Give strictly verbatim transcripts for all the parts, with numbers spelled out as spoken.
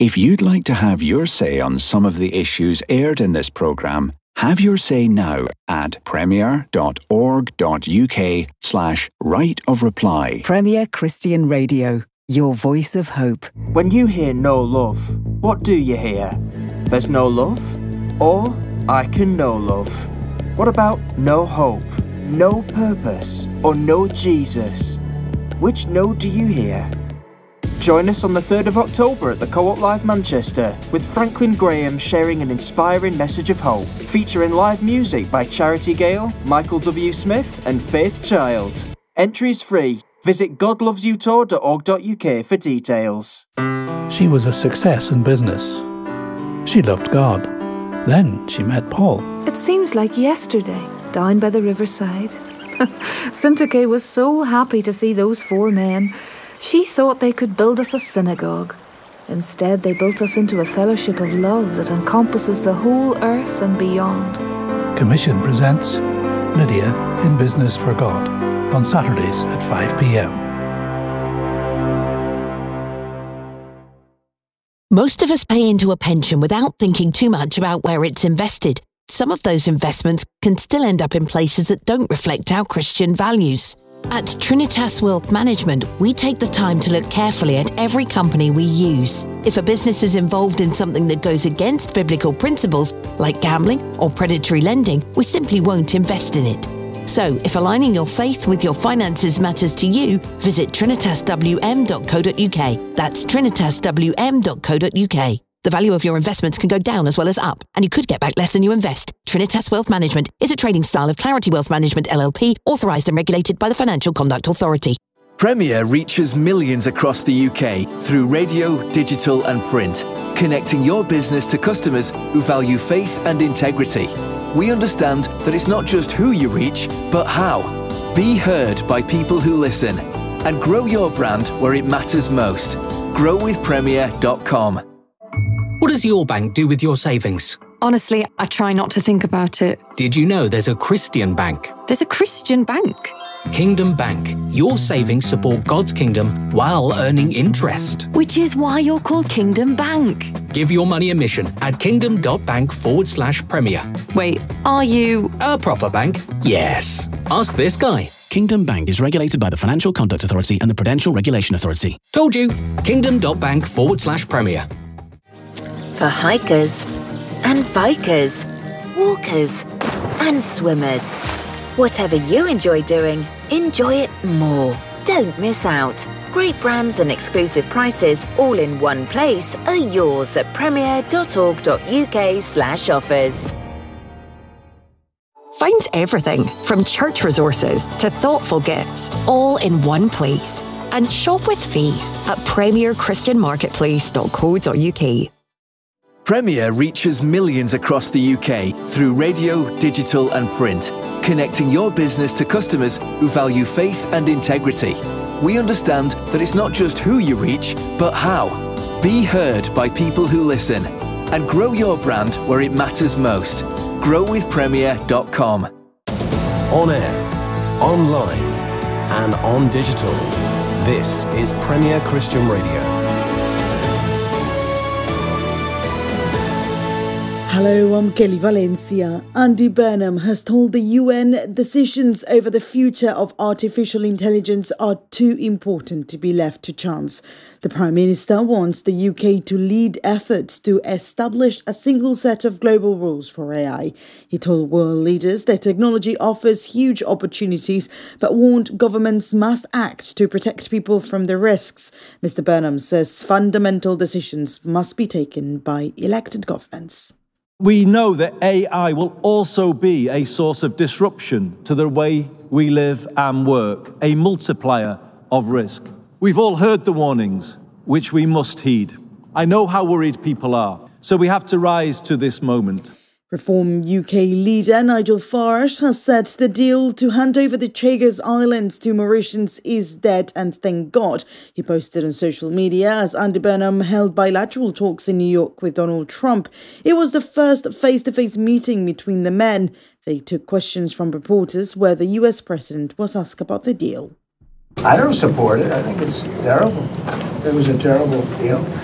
If you'd like to have your say on some of the issues aired in this programme, have your say now at premier.org.uk slash right of reply. Premier Christian Radio, your voice of hope. When you hear no love, what do you hear? There's no love? Or I can know love. What about no hope, no purpose, or no Jesus? Which no do you hear? Join us on the third of October at the Co-op Live Manchester with Franklin Graham sharing an inspiring message of hope, featuring live music by Charity Gale, Michael W. Smith and Faith Child. Entry is free. Visit god loves you tour dot org dot U K for details. She was a success in business. She loved God. Then she met Paul. It seems like yesterday, down by the riverside. Syntyche was so happy to see those four men. She thought they could build us a synagogue. Instead, they built us into a fellowship of love that encompasses the whole earth and beyond. Commission presents Lydia in Business for God on Saturdays at five p.m. Most of us pay into a pension without thinking too much about where it's invested. Some of those investments can still end up in places that don't reflect our Christian values. At Trinitas Wealth Management, we take the time to look carefully at every company we use. If a business is involved in something that goes against biblical principles, like gambling or predatory lending, we simply won't invest in it. So, if aligning your faith with your finances matters to you, visit trinitas w m dot co dot u k. That's trinitas w m dot co dot u k. The value of your investments can go down as well as up, and you could get back less than you invest. Trinitas Wealth Management is a trading style of Clarity Wealth Management L L P, authorised and regulated by the Financial Conduct Authority. Premier reaches millions across the U K through radio, digital and print, connecting your business to customers who value faith and integrity. We understand that it's not just who you reach, but how. Be heard by people who listen, and grow your brand where it matters most. grow with premier dot com. What does your bank do with your savings? Honestly, I try not to think about it. Did you know there's a Christian bank? There's a Christian bank? Kingdom Bank. Your savings support God's kingdom while earning interest. Which is why you're called Kingdom Bank. Give your money a mission at kingdom.bank forward slash premier. Wait, are you... a proper bank? Yes. Ask this guy. Kingdom Bank is regulated by the Financial Conduct Authority and the Prudential Regulation Authority. Told you. Kingdom.bank forward slash premier. For hikers and bikers, walkers and swimmers. Whatever you enjoy doing, enjoy it more. Don't miss out. Great brands and exclusive prices all in one place are yours at premier.org.uk slash offers. Find everything from church resources to thoughtful gifts all in one place. And shop with faith at premier christian marketplace dot co dot u k. Premier reaches millions across the U K through radio, digital and print, connecting your business to customers who value faith and integrity. We understand that it's not just who you reach, but how. Be heard by people who listen, and grow your brand where it matters most. grow with premier dot com. On air, online and on digital. This is Premier Christian Radio. Hello, I'm Kelly Valencia. Andy Burnham has told the U N decisions over the future of artificial intelligence are too important to be left to chance. The Prime Minister wants the U K to lead efforts to establish a single set of global rules for A I. He told world leaders that technology offers huge opportunities, but warned governments must act to protect people from the risks. Mister Burnham says fundamental decisions must be taken by elected governments. We know that A I will also be a source of disruption to the way we live and work, a multiplier of risk. We've all heard the warnings, which we must heed. I know how worried people are, so we have to rise to this moment. Reform U K leader Nigel Farage has said the deal to hand over the Chagos Islands to Mauritians is dead, and thank God. He posted on social media as Andy Burnham held bilateral talks in New York with Donald Trump. It was the first face-to-face meeting between the men. They took questions from reporters where the U S president was asked about the deal. I don't support it. I think it's terrible. It was a terrible deal.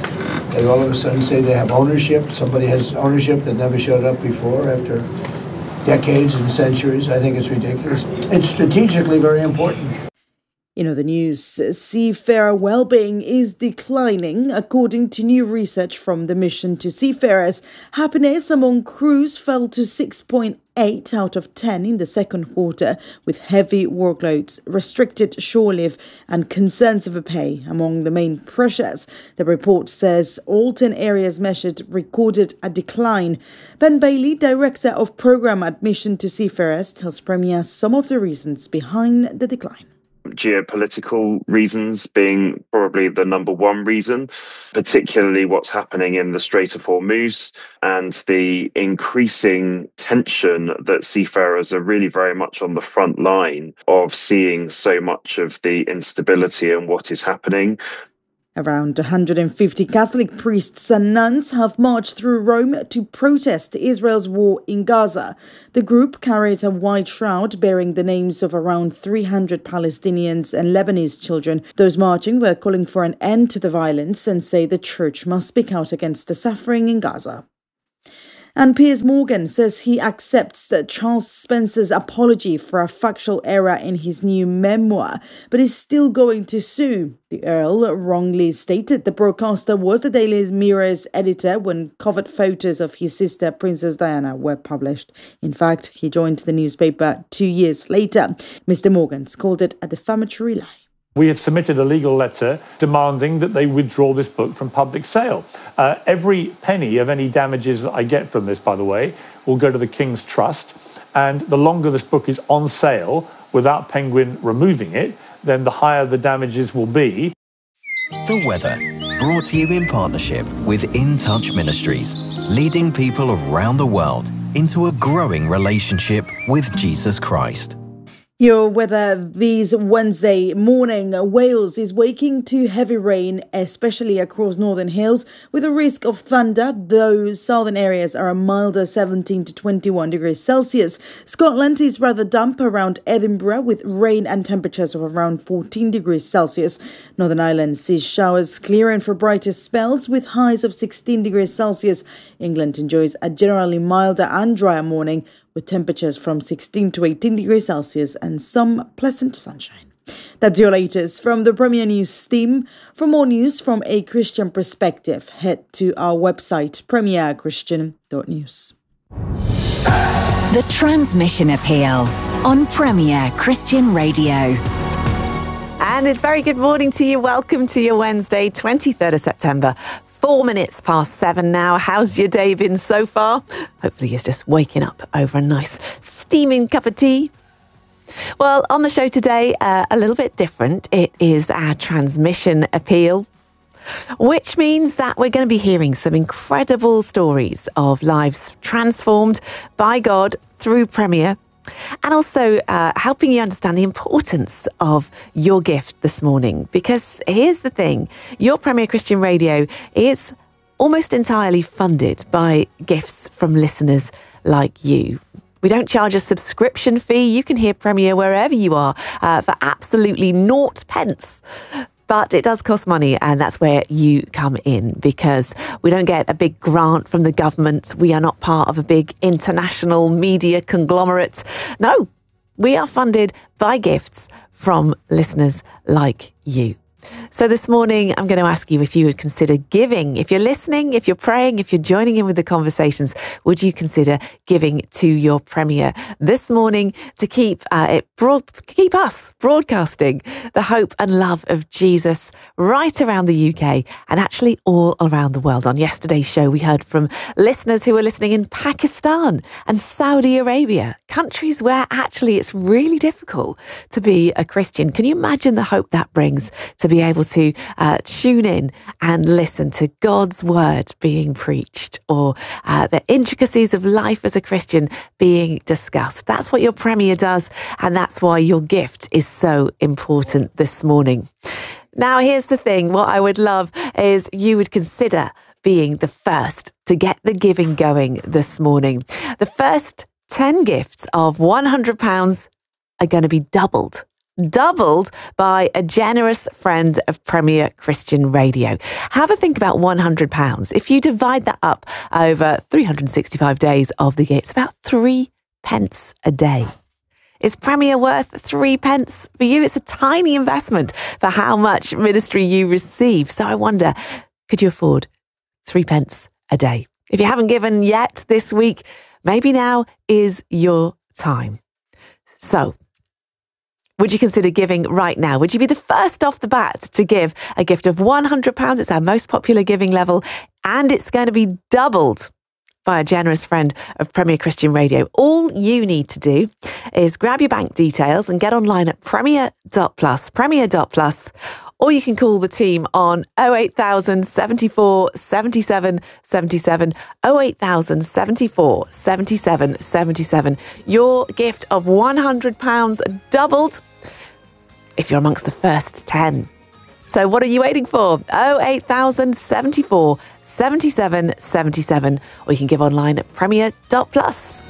They all of a sudden say they have ownership. Somebody has ownership that never showed up before after decades and centuries. I think it's ridiculous. It's strategically very important. In other news, seafarer well-being is declining, according to new research from the Mission to Seafarers. Happiness among crews fell to six point eight out of ten in the second quarter, with heavy workloads, restricted shore leave and concerns over pay among the main pressures. The report says all ten areas measured recorded a decline. Ben Bailey, Director of Programme at Mission to Seafarers, tells Premier some of the reasons behind the decline. Geopolitical reasons being probably the number one reason, particularly what's happening in the Strait of Hormuz and the increasing tension that seafarers are really very much on the front line of seeing so much of the instability and what is happening. Around one hundred fifty Catholic priests and nuns have marched through Rome to protest Israel's war in Gaza. The group carried a white shroud bearing the names of around three hundred Palestinians and Lebanese children. Those marching were calling for an end to the violence and say the church must speak out against the suffering in Gaza. And Piers Morgan says he accepts Charles Spencer's apology for a factual error in his new memoir, but is still going to sue. The Earl wrongly stated the broadcaster was the Daily Mirror's editor when covert photos of his sister, Princess Diana, were published. In fact, he joined the newspaper two years later. Mister Morgan's called it a defamatory lie. We have submitted a legal letter demanding that they withdraw this book from public sale. Uh, every penny of any damages that I get from this, by the way, will go to the King's Trust. And the longer this book is on sale without Penguin removing it, then the higher the damages will be. The weather, brought to you in partnership with In Touch Ministries, leading people around the world into a growing relationship with Jesus Christ. Your weather this Wednesday morning. Wales is waking to heavy rain, especially across northern hills, with a risk of thunder, though southern areas are a milder seventeen to twenty-one degrees Celsius. Scotland is rather damp around Edinburgh, with rain and temperatures of around fourteen degrees Celsius. Northern Ireland sees showers clearing for brighter spells, with highs of sixteen degrees Celsius. England enjoys a generally milder and drier morning, with temperatures from sixteen to eighteen degrees Celsius and some pleasant sunshine. That's your latest from the Premier News team. For more news from a Christian perspective, head to our website, premier christian dot news. The Transmission Appeal on Premier Christian Radio. And a very good morning to you. Welcome to your Wednesday, twenty-third of September. Four minutes past seven now. How's your day been so far? Hopefully you're just waking up over a nice steaming cup of tea. Well, on the show today, uh, a little bit different. It is our transmission appeal, which means that we're going to be hearing some incredible stories of lives transformed by God through Premier, and also uh, helping you understand the importance of your gift this morning. Because here's the thing, your Premier Christian Radio is almost entirely funded by gifts from listeners like you. We don't charge a subscription fee. You can hear Premier wherever you are uh, for absolutely naught pence. But it does cost money, and that's where you come in, because we don't get a big grant from the government. We are not part of a big international media conglomerate. No, we are funded by gifts from listeners like you. So this morning, I'm going to ask you if you would consider giving. If you're listening, if you're praying, if you're joining in with the conversations, would you consider giving to your Premier this morning to keep uh, it broad, keep us broadcasting the hope and love of Jesus right around the U K and actually all around the world? On yesterday's show, we heard from listeners who were listening in Pakistan and Saudi Arabia, countries where actually it's really difficult to be a Christian. Can you imagine the hope that brings to be able to uh, tune in and listen to God's word being preached, or uh, the intricacies of life as a Christian being discussed? That's what your Premier does, and that's why your gift is so important this morning. Now, here's the thing. What I would love is you would consider being the first to get the giving going this morning. The first ten gifts of one hundred pounds are going to be doubled doubled by a generous friend of Premier Christian Radio. Have a think about one hundred pounds. If you divide that up over three hundred sixty-five days of the year, it's about three pence a day. Is Premier worth three pence for you? It's a tiny investment for how much ministry you receive. So I wonder, could you afford three pence a day? If you haven't given yet this week, maybe now is your time. So, would you consider giving right now? Would you be the first off the bat to give a gift of one hundred pounds? It's our most popular giving level, and it's going to be doubled by a generous friend of Premier Christian Radio. All you need to do is grab your bank details and get online at premier dot plus, premier dot plus, or you can call the team on oh eight thousand seventy-four seventy-seven seventy-seven, oh eight thousand seventy-four seventy-seven seventy-seven. Your gift of one hundred pounds doubled if you're amongst the first ten. So what are you waiting for? oh eight thousand seventy-four seventy-seven seventy-seven, or you can give online at premier dot plus.